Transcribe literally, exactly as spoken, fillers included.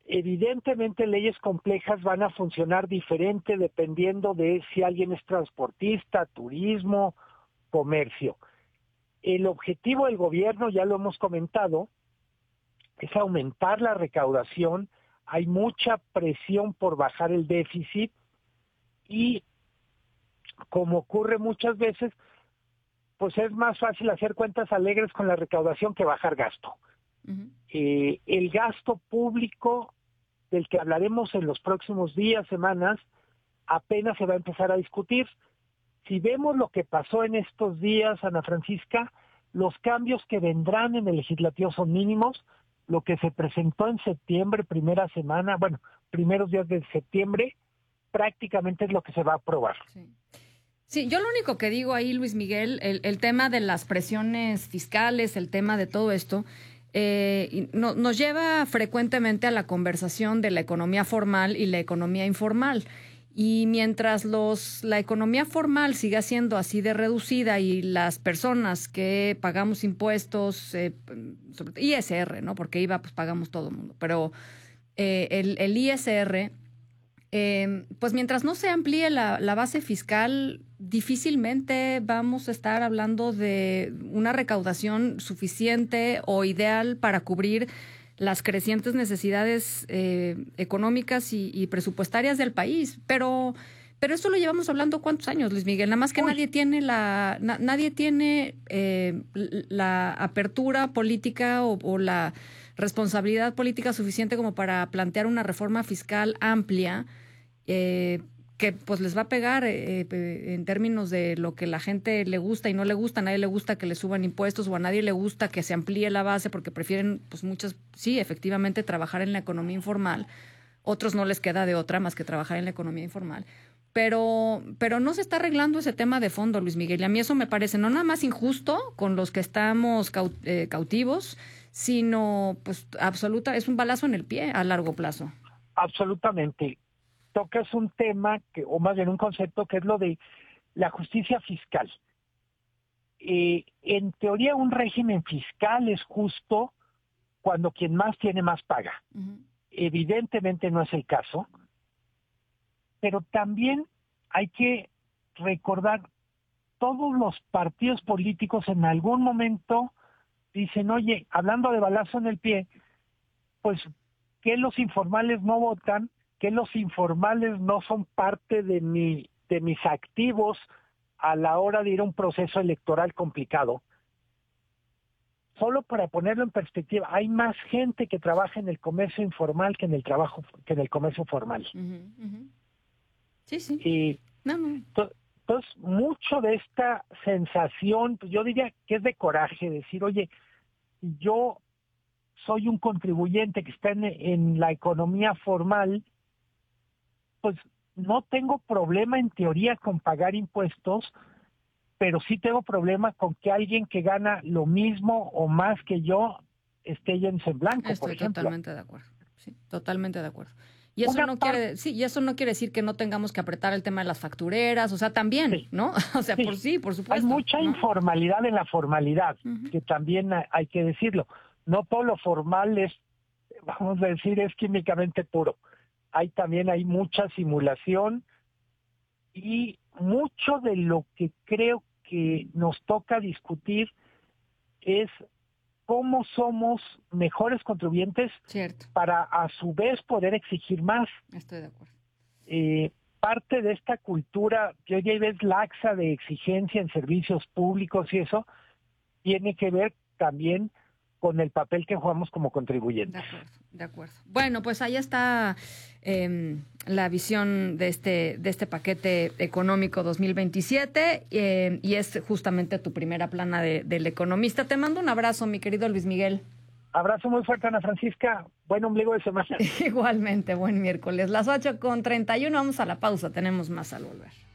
Evidentemente, leyes complejas van a funcionar diferente dependiendo de si alguien es transportista, turismo, comercio. El objetivo del gobierno, ya lo hemos comentado, es aumentar la recaudación. Hay mucha presión por bajar el déficit y, como ocurre muchas veces, pues es más fácil hacer cuentas alegres con la recaudación que bajar gasto. Uh-huh. Eh, el gasto público, del que hablaremos en los próximos días, semanas, apenas se va a empezar a discutir. Si vemos lo que pasó en estos días, Ana Francisca, los cambios que vendrán en el legislativo son mínimos. Lo que se presentó en septiembre, primera semana, bueno, primeros días de septiembre, prácticamente es lo que se va a aprobar. Sí. Sí, yo lo único que digo ahí, Luis Miguel, el, el tema de las presiones fiscales, el tema de todo esto, eh, no, nos lleva frecuentemente a la conversación de la economía formal y la economía informal. Y mientras los la economía formal siga siendo así de reducida y las personas que pagamos impuestos, eh, sobre I S R, ¿no? Porque I V A pues pagamos todo el mundo, pero eh, el, el I S R, eh, pues mientras no se amplíe la, la base fiscal, difícilmente vamos a estar hablando de una recaudación suficiente o ideal para cubrir las crecientes necesidades eh, económicas y, y presupuestarias del país. Pero pero esto lo llevamos hablando ¿cuántos años, Luis Miguel? Nada más que Uy. nadie tiene la na, nadie tiene eh, la apertura política o, o la responsabilidad política suficiente como para plantear una reforma fiscal amplia eh, que pues les va a pegar eh, en términos de lo que la gente le gusta y no le gusta. A nadie le gusta que le suban impuestos o a nadie le gusta que se amplíe la base porque prefieren, pues muchos, sí, efectivamente, trabajar en la economía informal. Otros no les queda de otra más que trabajar en la economía informal. Pero, pero no se está arreglando ese tema de fondo, Luis Miguel. Y a mí eso me parece no nada más injusto con los que estamos caut- eh, cautivos, sino pues absoluta, es un balazo en el pie a largo plazo. Absolutamente. Tocas un tema, que, o más bien un concepto, que es lo de la justicia fiscal. Eh, en teoría, un régimen fiscal es justo cuando quien más tiene, más paga. Uh-huh. Evidentemente no es el caso, pero también hay que recordar, todos los partidos políticos en algún momento dicen, oye, hablando de balazo en el pie, pues que los informales no votan, que los informales no son parte de mi de mis activos a la hora de ir a un proceso electoral complicado. Solo para ponerlo en perspectiva, hay más gente que trabaja en el comercio informal que en el trabajo que en el comercio formal. Uh-huh, uh-huh. Sí, sí. Y no, no. To, entonces, mucho de esta sensación, pues yo diría que es de coraje, decir, oye, yo soy un contribuyente que está en, en la economía formal, pues no tengo problema en teoría con pagar impuestos, pero sí tengo problema con que alguien que gana lo mismo o más que yo esté yéndose en blanco, Estoy por ejemplo. Totalmente de acuerdo, sí, totalmente de acuerdo. Y eso Una no par- quiere, sí, y eso no quiere decir que no tengamos que apretar el tema de las factureras, o sea, también, sí. ¿no? O sea, sí. por sí, por supuesto. Hay mucha ¿no? informalidad en la formalidad, uh-huh. que también hay que decirlo. No todo lo formal es, vamos a decir, es químicamente puro. Hay también hay mucha simulación y mucho de lo que creo que nos toca discutir es cómo somos mejores contribuyentes Cierto. para a su vez poder exigir más. Estoy de acuerdo. Eh, parte de esta cultura que hoy es laxa de exigencia en servicios públicos y eso tiene que ver también con el papel que jugamos como contribuyentes. De acuerdo, de acuerdo. Bueno, pues ahí está eh, la visión de este de este paquete económico dos mil veintisiete eh, y es justamente tu primera plana de, del economista. Te mando un abrazo, mi querido Luis Miguel. Abrazo muy fuerte, Ana Francisca. Buen ombligo de semana. Igualmente, buen miércoles. Las ocho con treinta y uno, vamos a la pausa, tenemos más al volver.